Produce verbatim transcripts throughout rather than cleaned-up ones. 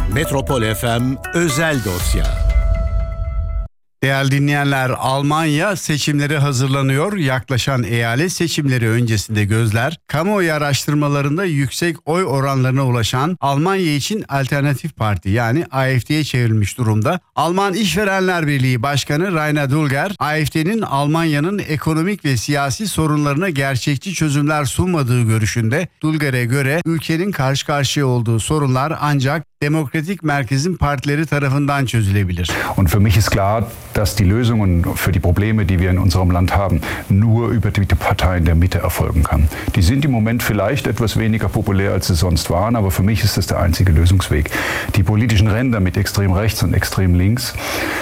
Metropol F M Özel Dosya. Değerli dinleyenler, Almanya seçimlere hazırlanıyor. Yaklaşan eyalet seçimleri öncesinde gözler, kamuoyu araştırmalarında yüksek oy oranlarına ulaşan Almanya için Alternatif Parti yani A F D'ye çevrilmiş durumda. Alman İşverenler Birliği Başkanı Rainer Dulger, A F D'nin Almanya'nın ekonomik ve siyasi sorunlarına gerçekçi çözümler sunmadığı görüşünde. Dulger'e göre ülkenin karşı karşıya olduğu sorunlar ancak demokratik merkezin partileri tarafından çözülebilir. Und für mich ist klar, dass die Lösungen für die Probleme, die wir in unserem Land haben, nur über die Parteien der Mitte erfolgen kann. Die sind im Moment vielleicht etwas weniger populär, als sie sonst waren, aber für mich ist das der einzige Lösungsweg. Die politischen Ränder mit extrem rechts und extrem links,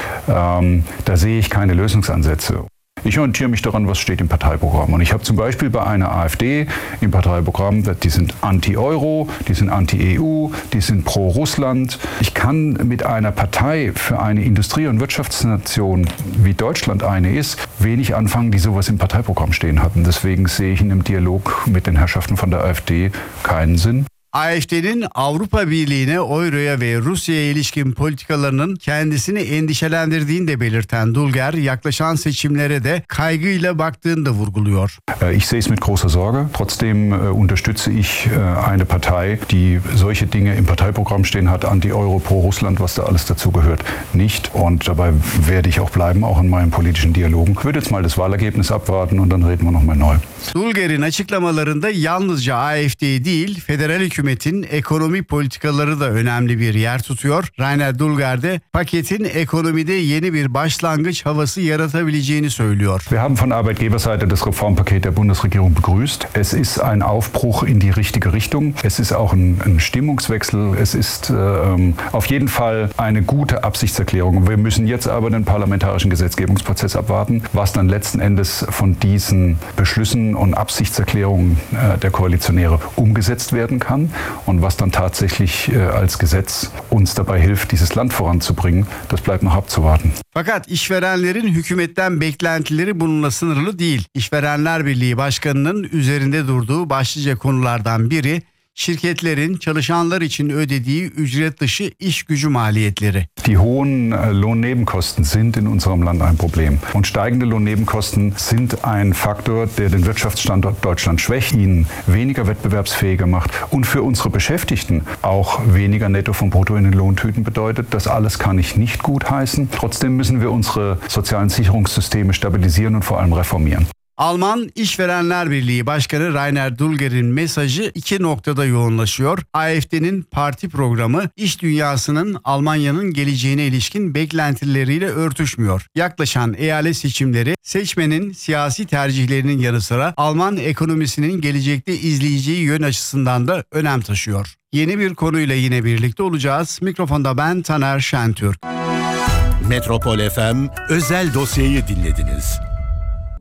ähm, da sehe ich keine Lösungsansätze. Ich orientiere mich daran, was steht im Parteiprogramm. Und ich habe zum Beispiel bei einer A F D im Parteiprogramm, die sind anti-Euro, die sind anti-E U, die sind pro-Russland. Ich kann mit einer Partei für eine Industrie- und Wirtschaftsnation, wie Deutschland eine ist, wenig anfangen, die sowas im Parteiprogramm stehen hatten. Deswegen sehe ich in einem Dialog mit den Herrschaften von der A F D keinen Sinn. A F D'nin Avrupa Birliği'ne, Euro'ya ve Rusya'ya ilişkin politikalarının kendisini endişelendirdiğini de belirten Dulger, yaklaşan seçimlere de kaygıyla baktığını da vurguluyor. Ich sehe es mit großer Sorge. Trotzdem unterstütze ich eine Partei, die solche Dinge im Parteiprogramm stehen hat, anti-Euro, pro-Russland, was da alles dazu gehört, nicht. Und dabei werde ich auch bleiben, auch in meinen politischen Dialogen. Ich würde jetzt mal das Wahlergebnis abwarten und dann reden wir nochmal neu. Dulger'in açıklamalarında yalnızca A F D değil, federal hükümetin ekonomi politikaları da önemli bir yer tutuyor. Rainer Dulger de paketin ekonomide yeni bir başlangıç havası yaratabileceğini söylüyor. Wir haben von Arbeitgeberseite das Reformpaket der Bundesregierung begrüßt. Es ist ein Aufbruch in die richtige Richtung. Es ist auch ein, ein Stimmungswechsel. Es ist äh, auf jeden Fall eine gute Absichtserklärung. Wir müssen jetzt aber den parlamentarischen Gesetzgebungsprozess abwarten, was dann letzten Endes von diesen Beschlüssen und Absichtserklärungen äh, der Koalitionäre umgesetzt werden kann. Und was dann tatsächlich äh, als Gesetz uns dabei hilft, dieses Land voranzubringen, das bleibt noch abzuwarten. Fakat işverenlerin hükümetten beklentileri bununla sınırlı değil. İşverenler Birliği Başkanı'nın üzerinde durduğu başlıca konulardan biri, şirketlerin çalışanlar için ödediği ücret dışı iş gücü maliyetleri. Die hohen Lohnnebenkosten sind in unserem Land ein Problem. Und steigende Lohnnebenkosten sind ein Faktor, der den Wirtschaftsstandort Deutschland schwächt, ihn weniger wettbewerbsfähiger macht und für unsere Beschäftigten auch weniger Netto vom Brutto in den Lohntüten bedeutet. Das alles kann ich nicht gutheißen. Trotzdem müssen wir unsere sozialen Sicherungssysteme stabilisieren und vor allem reformieren. Alman İşverenler Birliği Başkanı Rainer Dulger'in mesajı iki noktada yoğunlaşıyor. A F D'nin parti programı iş dünyasının Almanya'nın geleceğine ilişkin beklentileriyle örtüşmüyor. Yaklaşan eyalet seçimleri seçmenin siyasi tercihlerinin yanı sıra Alman ekonomisinin gelecekte izleyeceği yön açısından da önem taşıyor. Yeni bir konuyla yine birlikte olacağız. Mikrofonda ben Taner Şentürk. Metropol F M Özel Dosya'yı dinlediniz.